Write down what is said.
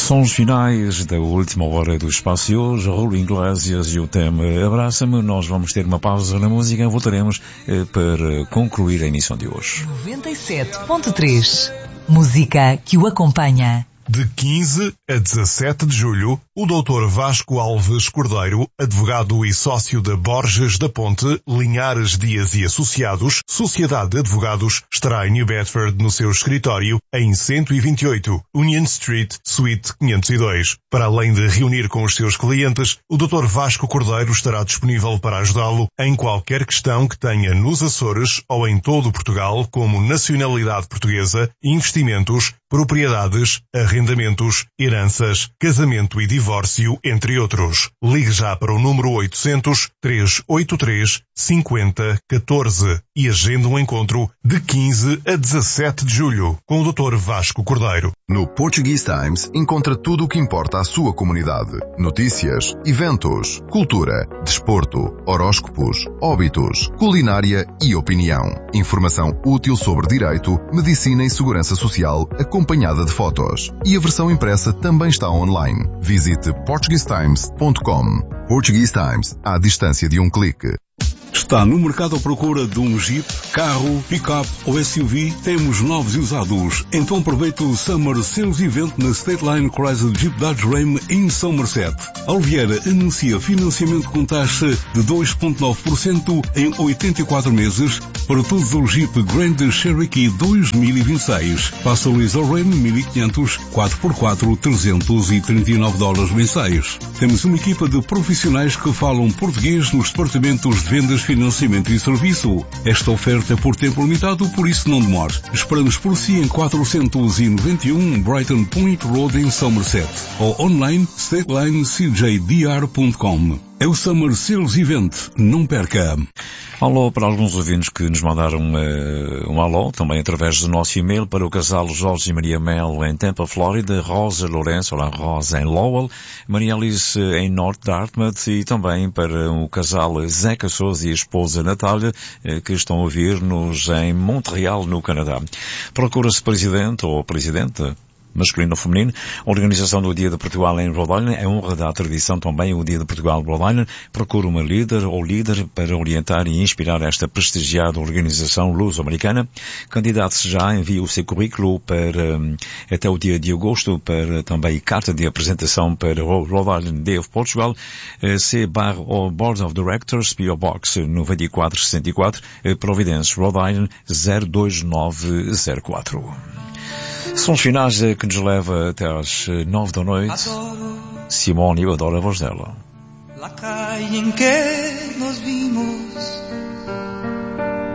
Sons finais da última hora do Espaço de hoje, Raul Iglesias e o tema Abraça-me. Nós vamos ter uma pausa na música e voltaremos para concluir a emissão de hoje. 97.3 Música que o acompanha. De 15 a 17 de julho, o Dr. Vasco Alves Cordeiro, advogado e sócio da Borges da Ponte, Linhares Dias e Associados, Sociedade de Advogados, estará em New Bedford no seu escritório em 128 Union Street, Suite 502. Para além de reunir com os seus clientes, o Dr. Vasco Cordeiro estará disponível para ajudá-lo em qualquer questão que tenha nos Açores ou em todo Portugal, como nacionalidade portuguesa, investimentos, propriedades, arrendamentos, heranças, casamento e divórcio, entre outros. Ligue já para o número 800-383-5014 e agende um encontro de 15 a 17 de julho com o Dr. Vasco Cordeiro. No Portuguese Times encontra tudo o que importa à sua comunidade. Notícias, eventos, cultura, desporto, horóscopos, óbitos, culinária e opinião. Informação útil sobre direito, medicina e segurança social, acompanhada de fotos. E a versão impressa também está online. Visite portuguesetimes.com. Portuguese Times, à distância de um clique. Está no mercado à procura de um Jeep, carro, pick-up ou SUV? Temos novos e usados. Então aproveite o Summer Sales Event na State Line Chrysler Jeep Dodge Ram em Somerset. Alvieira anuncia financiamento com taxa de 2,9% em 84 meses para todos os Jeep Grand Cherokee 2026. Passa o Laser Ram 1500, 4x4, $339 mensais. Temos uma equipa de profissionais que falam português nos departamentos de vendas, financiamento e serviço. Esta oferta é por tempo limitado, por isso não demore. Esperamos por si em 491 Brighton Point Road em Somerset ou online statelinecjdr.com. É o Summer Sales Event. Não perca! Alô para alguns ouvintes que nos mandaram um alô, também através do nosso e-mail, para o casal Jorge e Maria Mel em Tampa, Flórida, Rosa Lourenço, olá Rosa, em Lowell, Maria Alice em North Dartmouth e também para o casal Zeca Souza e a esposa Natália, que estão a ouvir-nos em Montreal, no Canadá. Procura-se presidente ou presidente masculino ou feminino. A organização do Dia de Portugal em Rhode Island é honra da tradição também. O Dia de Portugal Rhode Island procura uma líder ou líder para orientar e inspirar esta prestigiada organização luso-americana. Candidate-se já, envia o seu currículo para até o dia de agosto para também carta de apresentação para o Rhode Island Day of Portugal, C/o Board of Directors, P.O. Box 9464, Providence, Rhode Island 02904. São os finais que nos leva até às 9 da noite. Simone, eu adoro a voz dela. La calle en que nos vimos